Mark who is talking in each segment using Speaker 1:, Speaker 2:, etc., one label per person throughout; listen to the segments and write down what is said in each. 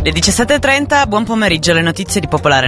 Speaker 1: Le 17.30, buon pomeriggio, le notizie di Popolare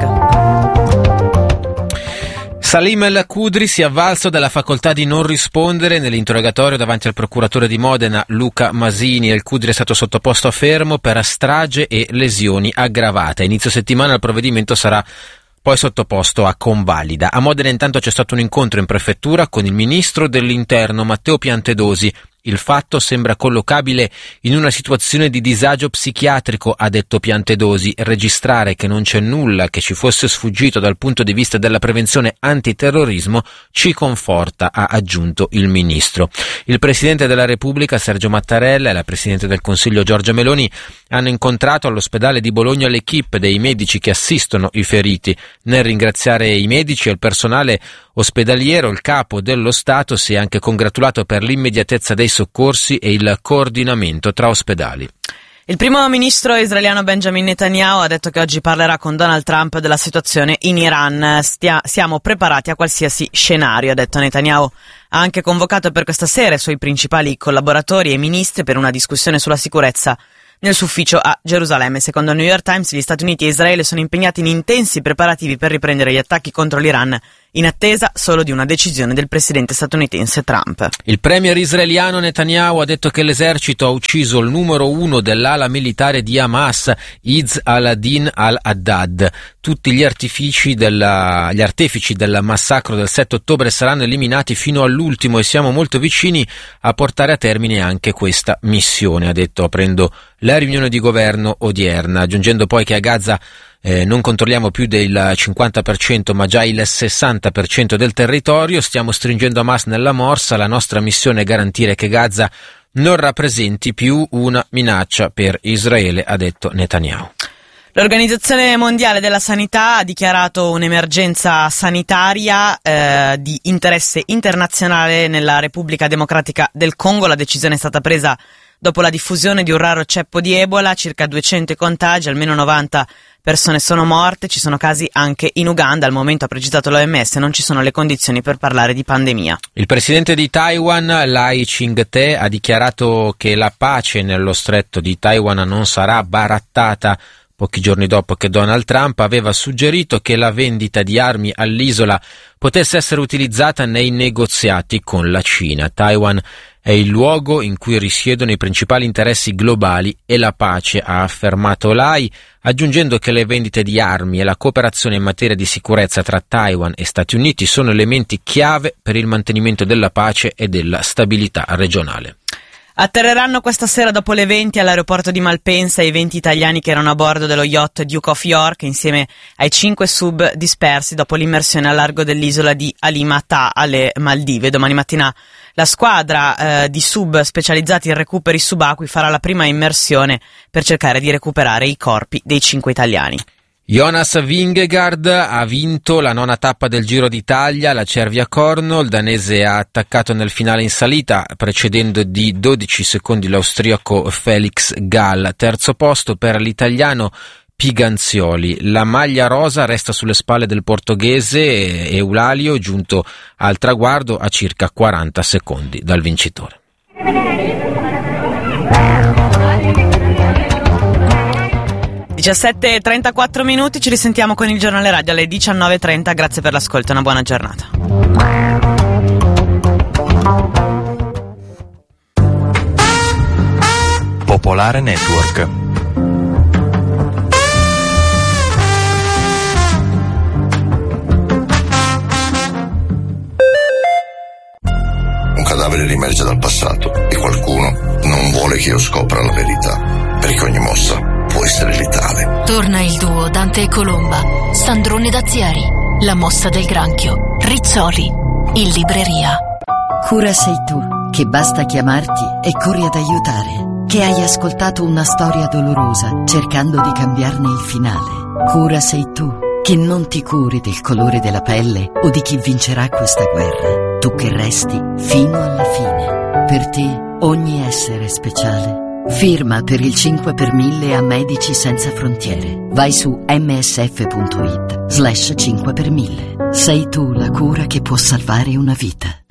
Speaker 1: Network.
Speaker 2: Salim El Khudri si è avvalso della facoltà di non rispondere nell'interrogatorio davanti al procuratore di Modena Luca Masini. El Khudri è stato sottoposto a fermo per strage e lesioni aggravate. A inizio settimana il provvedimento sarà poi sottoposto a convalida. A Modena intanto c'è stato un incontro in prefettura con il ministro dell'Interno Matteo Piantedosi. Il fatto sembra collocabile in una situazione di disagio psichiatrico, ha detto Piantedosi. Registrare che non c'è nulla che ci fosse sfuggito dal punto di vista della prevenzione antiterrorismo ci conforta, ha aggiunto il ministro. Il Presidente della Repubblica Sergio Mattarella e la Presidente del Consiglio Giorgia Meloni hanno incontrato all'ospedale di Bologna l'equipe dei medici che assistono i feriti. Nel ringraziare i medici e il personale ospedaliero, il capo dello Stato si è anche congratulato per l'immediatezza dei soccorsi e il coordinamento tra ospedali.
Speaker 1: Il primo ministro israeliano Benjamin Netanyahu ha detto che oggi parlerà con Donald Trump della situazione in Iran. Siamo preparati a qualsiasi scenario, ha detto Netanyahu. Ha anche convocato per questa sera i suoi principali collaboratori e ministri per una discussione sulla sicurezza nel suo ufficio a Gerusalemme. Secondo il New York Times, gli Stati Uniti e Israele sono impegnati in intensi preparativi per riprendere gli attacchi contro l'Iran, in attesa solo di una decisione del presidente statunitense Trump.
Speaker 2: Il premier israeliano Netanyahu ha detto che l'esercito ha ucciso il numero 1 dell'ala militare di Hamas, Izz al-Din al-Haddad. Tutti gli artefici del massacro del 7 ottobre saranno eliminati fino all'ultimo e siamo molto vicini a portare a termine anche questa missione, ha detto aprendo la riunione di governo odierna, aggiungendo poi che a Gaza non controlliamo più del 50% ma già il 60% del territorio, stiamo stringendo Hamas nella morsa, la nostra missione è garantire che Gaza non rappresenti più una minaccia per Israele, ha detto Netanyahu.
Speaker 1: L'Organizzazione Mondiale della Sanità ha dichiarato un'emergenza sanitaria di interesse internazionale nella Repubblica Democratica del Congo. La decisione è stata presa dopo la diffusione di un raro ceppo di Ebola, circa 200 contagi, almeno 90 persone sono morte, ci sono casi anche in Uganda. Al momento, ha precisato l'OMS, non ci sono le condizioni per parlare di pandemia.
Speaker 2: Il presidente di Taiwan, Lai Ching-te, ha dichiarato che la pace nello stretto di Taiwan non sarà barattata, pochi giorni dopo che Donald Trump aveva suggerito che la vendita di armi all'isola potesse essere utilizzata nei negoziati con la Cina. Taiwan è il luogo in cui risiedono i principali interessi globali e la pace, ha affermato Lai, aggiungendo che le vendite di armi e la cooperazione in materia di sicurezza tra Taiwan e Stati Uniti sono elementi chiave per il mantenimento della pace e della stabilità regionale.
Speaker 1: Atterreranno questa sera dopo le 20 all'aeroporto di Malpensa i 20 italiani che erano a bordo dello yacht Duke of York insieme ai 5 sub dispersi dopo l'immersione a largo dell'isola di Alimata alle Maldive. Domani mattina la squadra di sub specializzati in recuperi subacquei farà la prima immersione per cercare di recuperare i corpi dei 5 italiani.
Speaker 2: Jonas Vingegaard ha vinto la 9ª tappa del Giro d'Italia, la Cervia-Corno. Il danese ha attaccato nel finale in salita, precedendo di 12 secondi l'austriaco Felix Gall. Terzo posto per l'italiano Piganzioli. La maglia rosa resta sulle spalle del portoghese Eulalio, giunto al traguardo a circa 40 secondi dal vincitore.
Speaker 1: 17:34 minuti, ci risentiamo con il giornale radio alle 19:30. Grazie per l'ascolto, una buona giornata.
Speaker 3: Popolare Network.
Speaker 4: Un cadavere riemerge dal passato e qualcuno non vuole che io scopra la verità, perché ogni mossa può essere letale.
Speaker 5: Torna il duo Dante e Colomba, Sandrone Dazieri, La mossa del granchio, Rizzoli, in libreria.
Speaker 6: Cura sei tu, che basta chiamarti e corri ad aiutare, che hai ascoltato una storia dolorosa cercando di cambiarne il finale. Cura sei tu, che non ti curi del colore della pelle o di chi vincerà questa guerra, tu che resti fino alla fine. Per te ogni essere è speciale. Firma per il 5 per 1000 a Medici Senza Frontiere. Vai su msf.it/5 per 1000. Sei tu la cura che può salvare una vita.